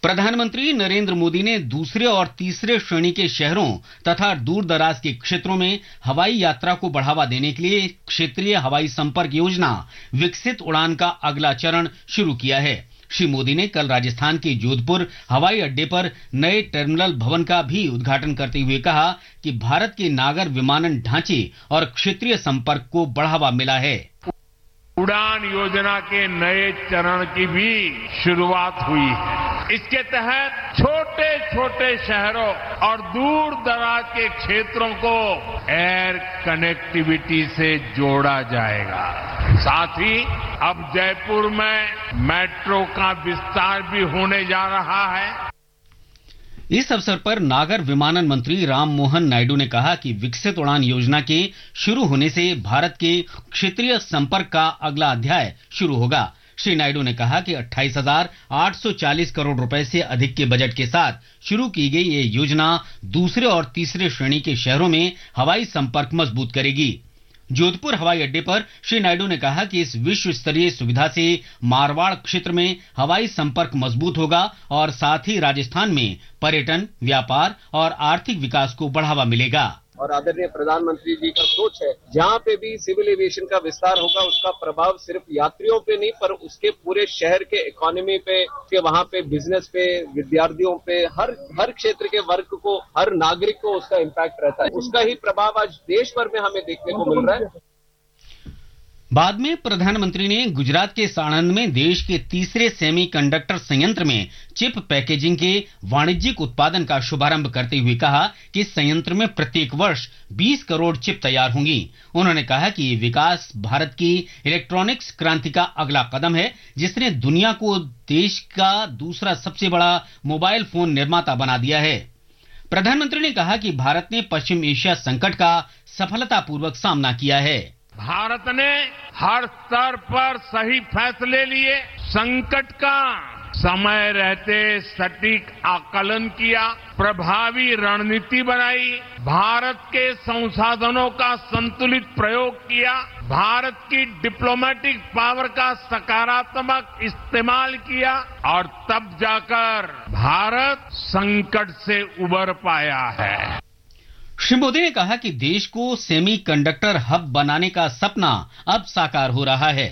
प्रधानमंत्री नरेंद्र मोदी ने दूसरे और तीसरे श्रेणी के शहरों तथा दूर दराज के क्षेत्रों में हवाई यात्रा को बढ़ावा देने के लिए क्षेत्रीय हवाई संपर्क योजना विकसित उड़ान का अगला चरण शुरू किया है। श्री मोदी ने कल राजस्थान के जोधपुर हवाई अड्डे पर नए टर्मिनल भवन का भी उद्घाटन करते हुए कहा कि भारत के नागर विमानन ढांचे और क्षेत्रीय संपर्क को बढ़ावा मिला है। उड़ान योजना के नए चरण की भी शुरुआत हुई है। इसके तहत छोटे छोटे शहरों और दूर दराज के क्षेत्रों को एयर कनेक्टिविटी से जोड़ा जाएगा। साथ ही अब जयपुर में मेट्रो का विस्तार भी होने जा रहा है। इस अवसर पर नागर विमानन मंत्री राम मोहन नायडू ने कहा कि विकसित उड़ान योजना के शुरू होने से भारत के क्षेत्रीय संपर्क का अगला अध्याय शुरू होगा। श्री नायडू ने कहा कि 28,840 करोड़ रुपए से अधिक के बजट के साथ शुरू की गई ये योजना दूसरे और तीसरे श्रेणी के शहरों में हवाई संपर्क मजबूत करेगी। जोधपुर हवाई अड्डे पर श्री नायडू ने कहा कि इस विश्व स्तरीय सुविधा से मारवाड़ क्षेत्र में हवाई संपर्क मजबूत होगा और साथ ही राजस्थान में पर्यटन, व्यापार और आर्थिक विकास को बढ़ावा मिलेगा। और आदरणीय प्रधानमंत्री जी का सोच है, जहाँ पे भी सिविल एविएशन का विस्तार होगा उसका प्रभाव सिर्फ यात्रियों पे नहीं पर उसके पूरे शहर के इकोनॉमी पे, के वहाँ पे बिजनेस पे, विद्यार्थियों पे, हर क्षेत्र के वर्ग को, हर नागरिक को उसका इम्पैक्ट रहता है। उसका ही प्रभाव आज देश भर में हमें देखने को मिल रहा है। बाद में प्रधानमंत्री ने गुजरात के साणंद में देश के तीसरे सेमीकंडक्टर संयंत्र में चिप पैकेजिंग के वाणिज्यिक उत्पादन का शुभारंभ करते हुए कहा कि इस संयंत्र में प्रत्येक वर्ष 20 करोड़ चिप तैयार होंगी। उन्होंने कहा कि ये विकास भारत की इलेक्ट्रॉनिक्स क्रांति का अगला कदम है, जिसने दुनिया को देश का दूसरा सबसे बड़ा मोबाइल फोन निर्माता बना दिया है। प्रधानमंत्री ने कहा कि भारत ने पश्चिम एशिया संकट का सफलतापूर्वक सामना किया है। भारत ने हर स्तर पर सही फैसले लिए, संकट का समय रहते सटीक आकलन किया, प्रभावी रणनीति बनाई, भारत के संसाधनों का संतुलित प्रयोग किया, भारत की डिप्लोमेटिक पावर का सकारात्मक इस्तेमाल किया और तब जाकर भारत संकट से उबर पाया है। श्री मोदी ने कहा कि देश को सेमीकंडक्टर हब बनाने का सपना अब साकार हो रहा है।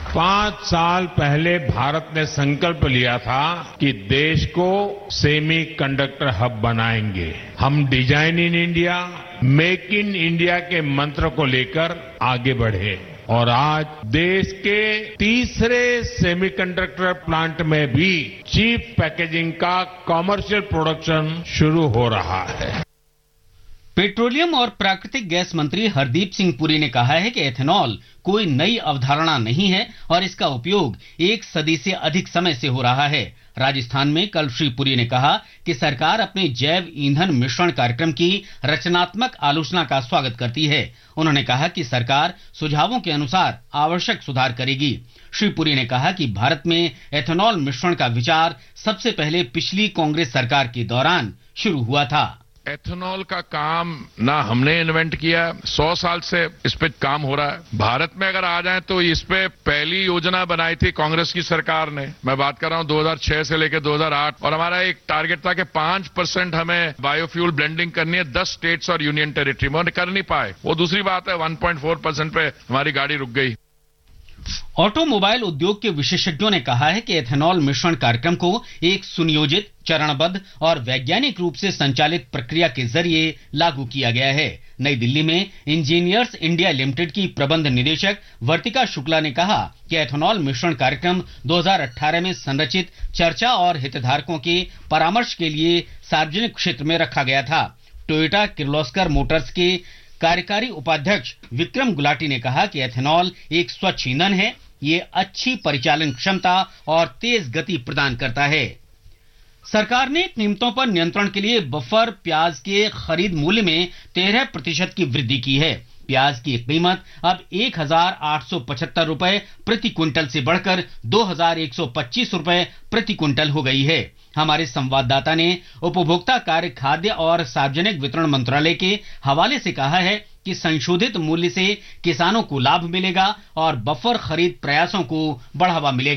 5 साल पहले भारत ने संकल्प लिया था कि देश को सेमीकंडक्टर हब बनाएंगे। हम design in India, make in India के मंत्र को लेकर आगे बढ़े और आज देश के तीसरे सेमीकंडक्टर प्लांट में भी चिप पैकेजिंग का कॉमर्शियल प्रोडक्शन शुरू हो रहा है। पेट्रोलियम और प्राकृतिक गैस मंत्री हरदीप सिंह पुरी ने कहा है कि एथेनॉल कोई नई अवधारणा नहीं है और इसका उपयोग 1 सदी से अधिक समय से हो रहा है। राजस्थान में कल श्री पुरी ने कहा कि सरकार अपने जैव ईंधन मिश्रण कार्यक्रम की रचनात्मक आलोचना का स्वागत करती है। उन्होंने कहा कि सरकार सुझावों के अनुसार आवश्यक सुधार करेगी। श्री पुरी ने कहा कि भारत में एथेनॉल मिश्रण का विचार सबसे पहले पिछली कांग्रेस सरकार के दौरान शुरू हुआ था। एथेनॉल का काम ना हमने इन्वेंट किया, 100 साल से इस पे काम हो रहा है। भारत में अगर आ जाए तो इस पे पहली योजना बनाई थी कांग्रेस की सरकार ने। मैं बात कर रहा हूं 2006 से लेकर 2008 और हमारा एक टारगेट था कि 5% हमें बायोफ्यूल ब्लेंडिंग करनी है 10 स्टेट्स और यूनियन टेरिटरी में, कर नहीं पाए। वो दूसरी बात है, 1.4% पे हमारी गाड़ी रुक गई। ऑटोमोबाइल उद्योग के विशेषज्ञों ने कहा है कि एथेनॉल मिश्रण कार्यक्रम को एक सुनियोजित, चरणबद्ध और वैज्ञानिक रूप से संचालित प्रक्रिया के जरिए लागू किया गया है। नई दिल्ली में इंजीनियर्स इंडिया लिमिटेड की प्रबंध निदेशक वर्तिका शुक्ला ने कहा कि एथेनॉल मिश्रण कार्यक्रम 2018 में संरचित चर्चा और हितधारकों के परामर्श के लिए सार्वजनिक क्षेत्र में रखा गया था। टोयोटा किर्लोस्कर मोटर्स के कार्यकारी उपाध्यक्ष विक्रम गुलाटी ने कहा कि एथेनॉल एक स्वच्छ ईंधन है, ये अच्छी परिचालन क्षमता और तेज गति प्रदान करता है। सरकार ने कीमतों पर नियंत्रण के लिए बफर प्याज के खरीद मूल्य में 13% की वृद्धि की है। प्याज की कीमत अब 1,875 रुपए प्रति क्विंटल से बढ़कर 2,125 रुपए प्रति क्विंटल हो गई है। हमारे संवाददाता ने उपभोक्ता कार्य, खाद्य और सार्वजनिक वितरण मंत्रालय के हवाले से कहा है कि संशोधित मूल्य से किसानों को लाभ मिलेगा और बफर खरीद प्रयासों को बढ़ावा मिलेगा।